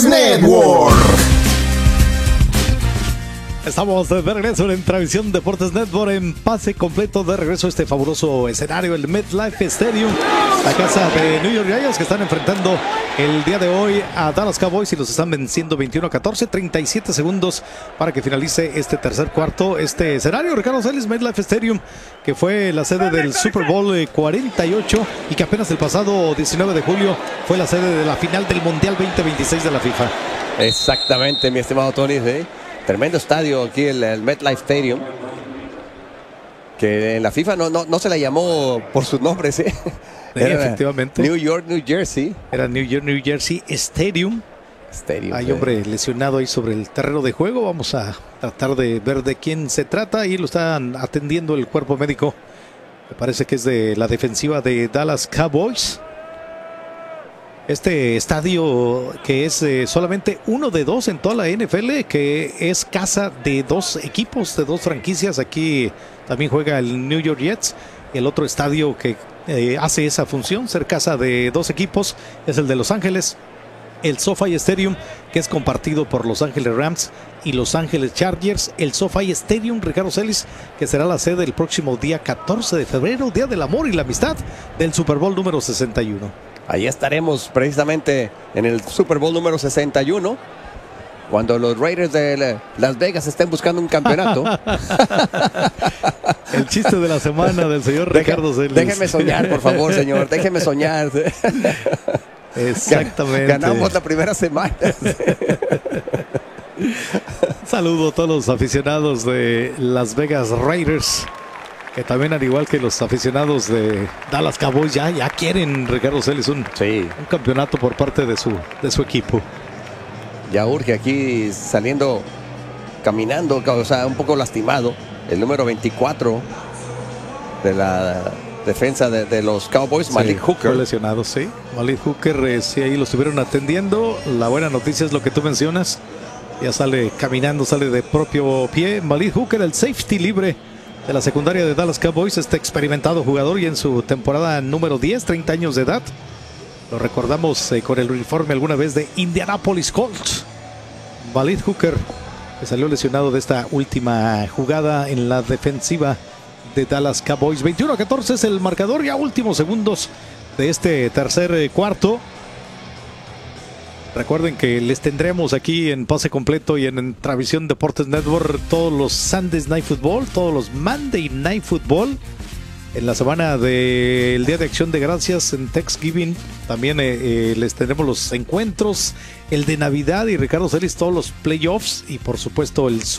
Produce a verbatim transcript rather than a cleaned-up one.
Deportes Network. Estamos de regreso en Transmisión Deportes Network en pase completo de regreso a este fabuloso escenario, el MetLife Stadium, la casa de New York Giants, que están enfrentando el día de hoy a Dallas Cowboys y los están venciendo veintiuno a catorce, treinta y siete segundos para que finalice este tercer cuarto. Este escenario, Ricardo Celis, MetLife Stadium, que fue la sede del Super Bowl cuarenta y ocho y que apenas el pasado diecinueve de julio fue la sede de la final del Mundial veinte veintiséis de la FIFA. Exactamente, mi estimado Tony, ¿sí? Tremendo estadio aquí, el, el MetLife Stadium, que en la FIFA no, no, no se la llamó por sus nombres, ¿eh? Era efectivamente. New York, New Jersey. Era New York, New Jersey Stadium. Stadium Hay sí. hombre lesionado ahí sobre el terreno de juego. Vamos a tratar de ver de quién se trata y lo están atendiendo el cuerpo médico. Me parece que es de la defensiva de Dallas Cowboys. Este estadio, que es eh, solamente uno de dos en toda la N F L, que es casa de dos equipos, de dos franquicias. Aquí también juega el New York Jets. El otro estadio que eh, hace esa función, ser casa de dos equipos, es el de Los Ángeles, el SoFi Stadium, que es compartido por Los Ángeles Rams y Los Ángeles Chargers. El SoFi Stadium, Ricardo Celis, que será la sede el próximo día catorce de febrero, Día del Amor y la Amistad, del Super Bowl número sesenta y uno. Ahí estaremos precisamente en el Super Bowl número sesenta y uno, cuando los Raiders de Las Vegas estén buscando un campeonato. El chiste de la semana del señor Deje, Ricardo Celis. Déjeme soñar, por favor, señor. Déjeme soñar. Exactamente. Ganamos la primera semana. Saludo a todos los aficionados de Las Vegas Raiders, que también, al igual que los aficionados de Dallas Cowboys, ya, ya quieren, Ricardo Celis, un, sí. un campeonato por parte de su, de su equipo. Ya urge aquí saliendo, caminando, o sea, un poco lastimado, el número veinticuatro de la defensa de, de los Cowboys, sí, Malik Hooker. Fue lesionado, sí. Malik Hooker, eh, sí, ahí lo estuvieron atendiendo. La buena noticia es lo que tú mencionas. Ya sale caminando, sale de propio pie. Malik Hooker, el safety libre de la secundaria de Dallas Cowboys, este experimentado jugador, y en su temporada número diez, treinta años de edad. Lo recordamos eh, con el uniforme alguna vez de Indianapolis Colts. Malik Hooker, que salió lesionado de esta última jugada en la defensiva de Dallas Cowboys. veintiuno a catorce es el marcador, ya últimos segundos de este tercer eh, cuarto. Recuerden que les tendremos aquí en pase completo y en, en Transmisión Deportes Network todos los Sunday Night Football, todos los Monday Night Football. En la semana del Día de Acción de Gracias, en Thanksgiving, también eh, eh, les tendremos los encuentros, el de Navidad y Ricardo Celis, todos los playoffs y por supuesto el